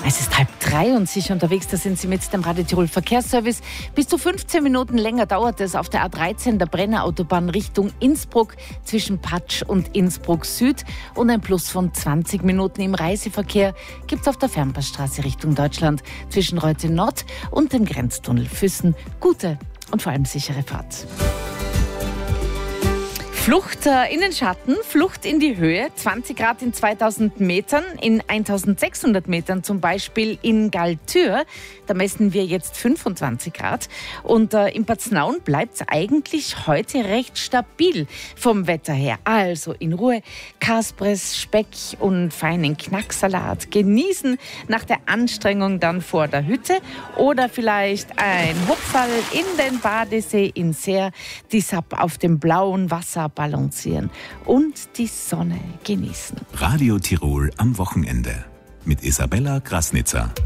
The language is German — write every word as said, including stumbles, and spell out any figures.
Es ist halb drei und sicher unterwegs, da sind Sie mit dem Radio Tirol Verkehrsservice. Bis zu fünfzehn Minuten länger dauert es auf der A dreizehn, der Brennerautobahn Richtung Innsbruck zwischen Patsch und Innsbruck Süd. Und ein Plus von zwanzig Minuten im Reiseverkehr gibt es auf der Fernpassstraße Richtung Deutschland zwischen Reute Nord und dem Grenztunnel Füssen. Gute und vor allem sichere Fahrt. Flucht äh, in den Schatten, Flucht in die Höhe, zwanzig Grad in zweitausend Metern, in eintausendsechshundert Metern zum Beispiel in Galtür, da messen wir jetzt fünfundzwanzig Grad. Und äh, in Paznaun bleibt es eigentlich heute recht stabil vom Wetter her. Also in Ruhe Kaspres, Speck und feinen Knacksalat genießen, nach der Anstrengung dann vor der Hütte oder vielleicht ein Hopferl in den Badesee in Seer, die Sapp auf dem blauen Wasser balancieren und die Sonne genießen. Radio Tirol am Wochenende mit Isabella Grasnitzer.